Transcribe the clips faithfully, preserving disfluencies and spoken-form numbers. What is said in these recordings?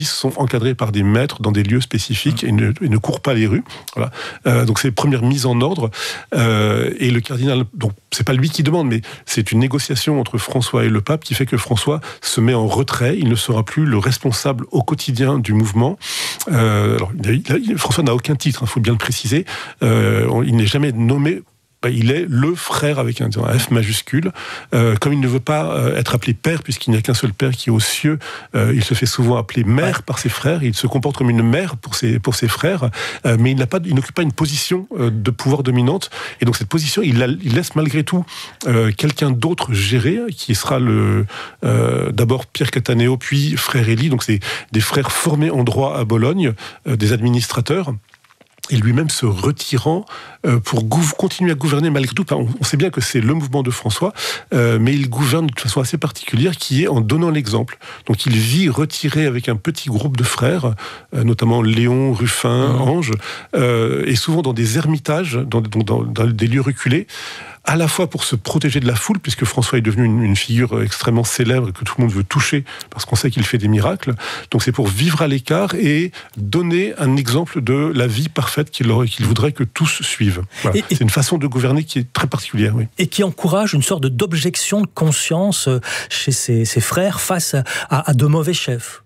sont encadrés par des maîtres dans des lieux spécifiques et ne, et ne courent pas les rues. Voilà. Euh, donc c'est les premières mises en ordre. Euh, et le cardinal, donc c'est pas lui qui demande, mais c'est une négociation entre François et le pape qui fait que François se met en retrait. Il ne sera plus le responsable au quotidien du mouvement. Euh, alors, il a, il, François n'a aucun titre, il faut bien le préciser. Euh, il n'est jamais nommé. Il est le frère avec un, un F majuscule. Euh, comme il ne veut pas euh, être appelé père, puisqu'il n'y a qu'un seul père qui est aux cieux, euh, il se fait souvent appeler mère ouais. par ses frères. Il se comporte comme une mère pour ses, pour ses frères, euh, mais il, n'a pas, il n'occupe pas une position euh, de pouvoir dominante. Et donc cette position, il, la, il laisse malgré tout euh, quelqu'un d'autre gérer, qui sera le, euh, d'abord Pierre Cattaneo, puis frère Élie. Donc c'est des frères formés en droit à Bologne, euh, des administrateurs. Et lui-même se retirant euh, pour gouv- continuer à gouverner malgré tout. Enfin, on, on sait bien que c'est le mouvement de François, euh, mais il gouverne de façon assez particulière, qui est en donnant l'exemple. Donc il vit retiré avec un petit groupe de frères, euh, notamment Léon, Ruffin, mmh. Ange, euh, et souvent dans des ermitages, dans, dans, dans, dans des lieux reculés, à la fois pour se protéger de la foule, puisque François est devenu une, une figure extrêmement célèbre et que tout le monde veut toucher, parce qu'on sait qu'il fait des miracles. Donc c'est pour vivre à l'écart et donner un exemple de la vie parfaite qu'il, aurait, qu'il voudrait que tous suivent. Voilà. Et, et, c'est une façon de gouverner qui est très particulière. Oui. Et qui encourage une sorte d'objection de conscience chez ses, ses frères face à, à de mauvais chefs.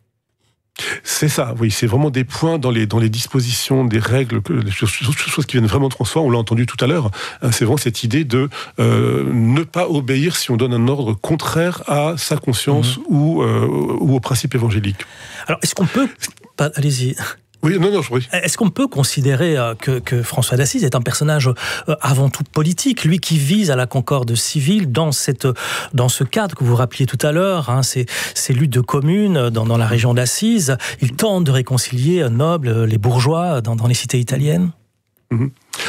C'est ça, oui, c'est vraiment des points dans les, dans les dispositions, des règles, que, des choses, choses qui viennent vraiment de François, on l'a entendu tout à l'heure, c'est vraiment cette idée de euh, ne pas obéir si on donne un ordre contraire à sa conscience mmh. ou, euh, ou au principe évangélique. Alors, est-ce qu'on peut... Allez-y. Oui, non, non, je prie. Est-ce qu'on peut considérer que, que François d'Assise est un personnage avant tout politique, lui qui vise à la concorde civile dans, cette, dans ce cadre que vous rappeliez tout à l'heure, hein, ces, ces luttes de communes dans, dans la région d'Assise, il tente de réconcilier nobles, les bourgeois dans, dans les cités italiennes ? Mmh.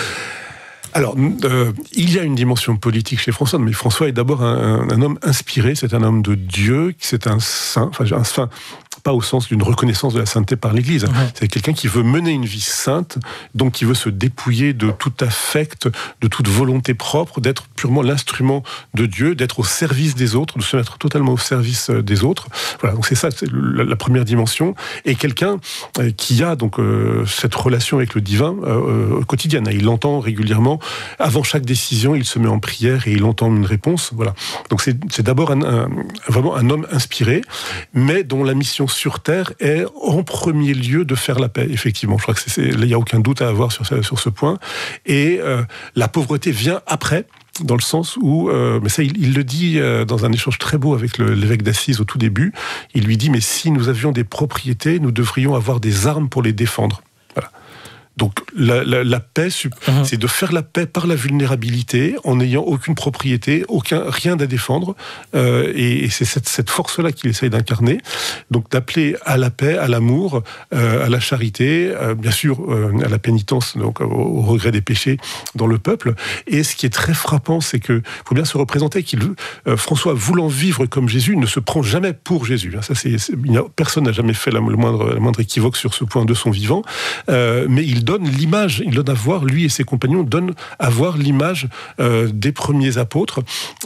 Alors, euh, il y a une dimension politique chez François, mais François est d'abord un, un, un homme inspiré, c'est un homme de Dieu, c'est un saint, enfin un saint, pas au sens d'une reconnaissance de la sainteté par l'Église. Mmh. C'est quelqu'un qui veut mener une vie sainte, donc qui veut se dépouiller de tout affect, de toute volonté propre, d'être purement l'instrument de Dieu, d'être au service des autres, de se mettre totalement au service des autres. Voilà, donc c'est ça, c'est la, la première dimension. Et quelqu'un euh, qui a donc euh, cette relation avec le divin euh, quotidienne. Il l'entend régulièrement. Avant chaque décision, il se met en prière et il entend une réponse. Voilà. Donc c'est, c'est d'abord un, un, vraiment un homme inspiré, mais dont la mission sur Terre est en premier lieu de faire la paix, effectivement. Je crois que c'est, c'est, là, il n'y a aucun doute à avoir sur, sur ce point. Et euh, la pauvreté vient après, dans le sens où, euh, mais ça il, il le dit euh, dans un échange très beau avec le, l'évêque d'Assise au tout début, il lui dit « mais si nous avions des propriétés, nous devrions avoir des armes pour les défendre ». Voilà. Donc la, la, la paix, mmh. c'est de faire la paix par la vulnérabilité, en n'ayant aucune propriété, aucun rien à défendre, euh, et, et c'est cette, cette force-là qu'il essaye d'incarner. Donc d'appeler à la paix, à l'amour, euh, à la charité, euh, bien sûr euh, à la pénitence, donc au, au regret des péchés dans le peuple. Et ce qui est très frappant, c'est que faut bien se représenter qu'il euh, François, voulant vivre comme Jésus, ne se prend jamais pour Jésus. Ça, c'est, c'est, personne n'a jamais fait la, le moindre, la moindre équivoque sur ce point de son vivant, euh, mais il donne l'image, il donne à voir, lui et ses compagnons donnent à voir l'image euh, des premiers apôtres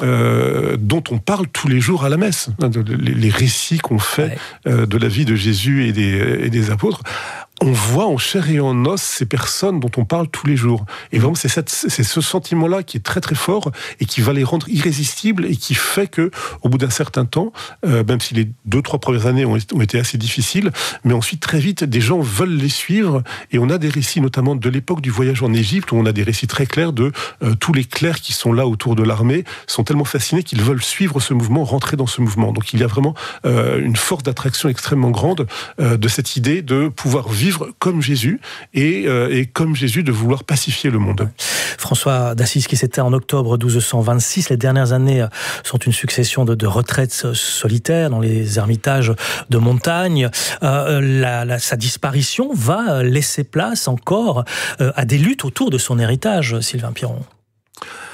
euh, dont on parle tous les jours à la messe. Les, les récits qu'on fait euh, de la vie de Jésus et des, et des apôtres, on voit en chair et en os ces personnes dont on parle tous les jours. Et vraiment, c'est, cette, c'est ce sentiment-là qui est très très fort et qui va les rendre irrésistibles et qui fait que, au bout d'un certain temps, euh, même si les deux, trois premières années ont, ont été assez difficiles, mais ensuite, très vite, des gens veulent les suivre et on a des récits, notamment de l'époque du voyage en Égypte, où on a des récits très clairs de euh, tous les clercs qui sont là autour de l'armée, sont tellement fascinés qu'ils veulent suivre ce mouvement, rentrer dans ce mouvement. Donc il y a vraiment euh, une force d'attraction extrêmement grande euh, de cette idée de pouvoir vivre comme Jésus et, euh, et comme Jésus de vouloir pacifier le monde. François d'Assise qui s'était en octobre douze cent vingt-six, les dernières années sont une succession de, de retraites solitaires dans les ermitages de montagne. Euh, la, la, sa disparition va laisser place encore euh, à des luttes autour de son héritage, Sylvain Piron.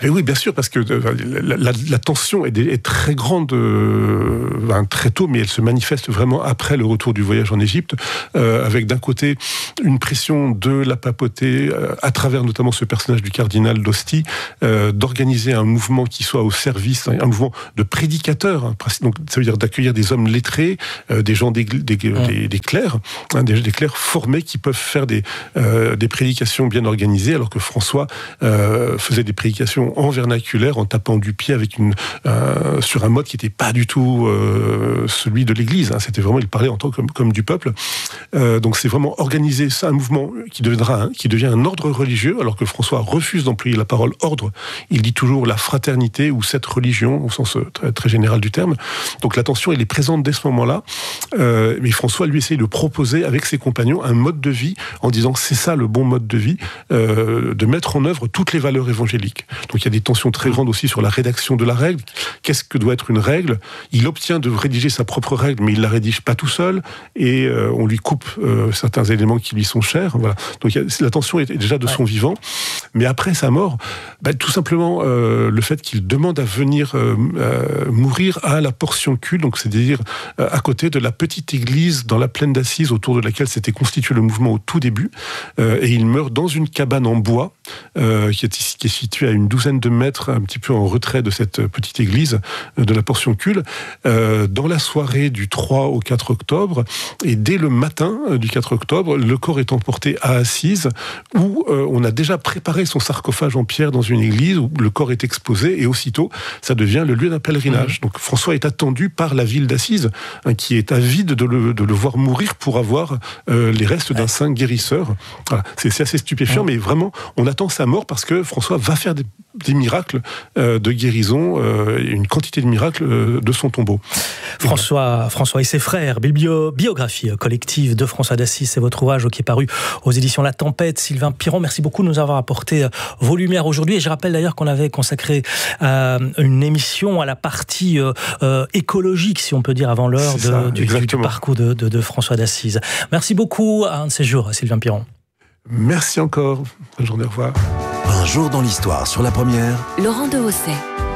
Mais oui, bien sûr, parce que la, la, la tension est, est très grande euh, ben, très tôt, mais elle se manifeste vraiment après le retour du voyage en Égypte, euh, avec d'un côté une pression de la papauté, euh, à travers notamment ce personnage du cardinal Dosti, euh, d'organiser un mouvement qui soit au service, un mouvement de prédicateurs, hein, donc ça veut dire d'accueillir des hommes lettrés, euh, des gens, des, des, des, des clercs, hein, des, des clercs formés qui peuvent faire des, euh, des prédications bien organisées, alors que François euh, faisait des prédications en vernaculaire, en tapant du pied avec une, euh, sur un mode qui n'était pas du tout euh, celui de l'Église. Hein. C'était vraiment, il parlait en tant que comme, comme du peuple. Euh, donc c'est vraiment organiser ça, un mouvement qui deviendra, hein, qui devient un ordre religieux, alors que François refuse d'employer la parole ordre. Il dit toujours la fraternité ou cette religion, au sens très, très général du terme. Donc la tension, elle est présente dès ce moment-là. Euh, mais François, lui, essaye de proposer avec ses compagnons un mode de vie en disant c'est ça le bon mode de vie, euh, de mettre en œuvre toutes les valeurs évangéliques. Donc il y a des tensions très grandes aussi sur la rédaction de la règle. Qu'est-ce que doit être une règle ? Il obtient de rédiger sa propre règle, mais il la rédige pas tout seul, et euh, on lui coupe euh, certains éléments qui lui sont chers. Voilà. Donc a, la tension est déjà de son ouais. vivant. Mais après sa mort, bah, tout simplement euh, le fait qu'il demande à venir euh, euh, mourir à la portion cul, donc c'est-à-dire euh, à côté de la petite église dans la plaine d'Assise autour de laquelle s'était constitué le mouvement au tout début, euh, et il meurt dans une cabane en bois euh, qui, est, qui est située à une douzaine de mètres, un petit peu en retrait de cette petite église euh, de la portion cul, euh, dans la soirée du trois au quatre octobre, et dès le matin euh, du quatre octobre, le corps est emporté à Assise, où euh, on a déjà préparé son sarcophage en pierre dans une église, où le corps est exposé, et aussitôt, ça devient le lieu d'un pèlerinage. Mmh. Donc François est attendu par la ville d'Assise, hein, qui est avide de le, de le voir mourir pour avoir euh, les restes d'un saint guérisseur. Voilà. C'est, c'est assez stupéfiant, mmh. mais vraiment, on attend sa mort parce que François va faire des, des miracles euh, de guérison, euh, une quantité de miracles euh, de son tombeau. François, François et ses frères, biblio, biographie collective de François d'Assise, c'est votre ouvrage qui est paru aux éditions La Tempête. Sylvain Piron, merci beaucoup de nous avoir apporté vos lumières aujourd'hui. Et je rappelle d'ailleurs qu'on avait consacré euh, une émission à la partie euh, euh, écologique, si on peut dire, avant l'heure de, ça, du, du, du parcours de, de, de François d'Assise. Merci beaucoup à un de ces jours, Sylvain Piron. Merci encore. Bonne journée, au revoir. Un jour dans l'histoire sur la première. Laurent Dehaussais.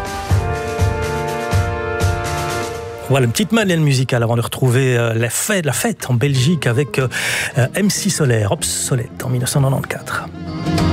Voilà une petite manière musicale avant de retrouver euh, la, fête, la fête en Belgique avec euh, M C Solaire, obsolète en dix-neuf cent quatre-vingt-quatorze.